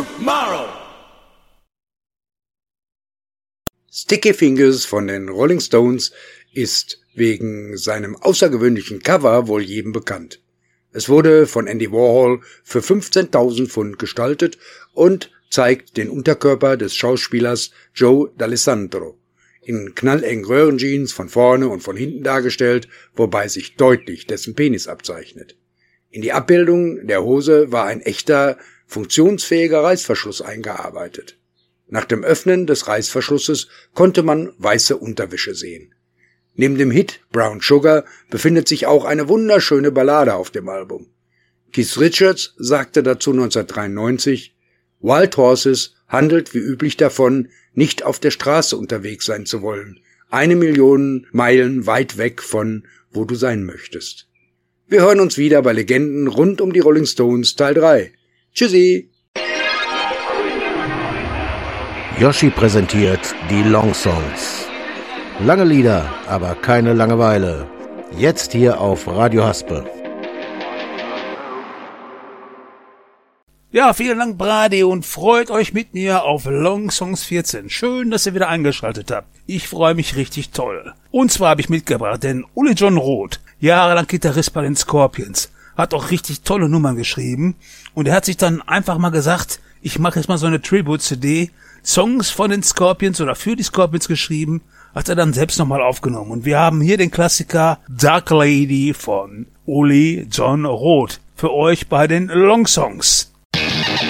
tomorrow. Sticky Fingers von den Rolling Stones ist wegen seinem außergewöhnlichen Cover wohl jedem bekannt. Es wurde von Andy Warhol für 15.000 Pfund gestaltet und zeigt den Unterkörper des Schauspielers Joe D'Alessandro, in knallengen Röhrenjeans von vorne und von hinten dargestellt, wobei sich deutlich dessen Penis abzeichnet. In die Abbildung der Hose war ein echter, funktionsfähiger Reißverschluss eingearbeitet. Nach dem Öffnen des Reißverschlusses konnte man weiße Unterwäsche sehen. Neben dem Hit Brown Sugar befindet sich auch eine wunderschöne Ballade auf dem Album. Keith Richards sagte dazu 1993, Wild Horses handelt wie üblich davon, nicht auf der Straße unterwegs sein zu wollen, 1 Million Meilen weit weg von, wo du sein möchtest. Wir hören uns wieder bei Legenden rund um die Rolling Stones Teil 3. Tschüssi! Yoshi präsentiert die Long Songs. Lange Lieder, aber keine Langeweile. Jetzt hier auf Radio Haspe. Ja, vielen Dank, Brady, und freut euch mit mir auf Long Songs 14. Schön, dass ihr wieder eingeschaltet habt. Ich freue mich richtig toll. Und zwar habe ich mitgebracht den Uli John Roth, jahrelang Gitarrist bei den Scorpions, hat auch richtig tolle Nummern geschrieben und er hat sich dann einfach mal gesagt, ich mache jetzt mal so eine Tribute-CD, Songs von den Scorpions oder für die Scorpions geschrieben, hat er dann selbst nochmal aufgenommen. Und wir haben hier den Klassiker Dark Lady von Uli John Roth für euch bei den Long Songs.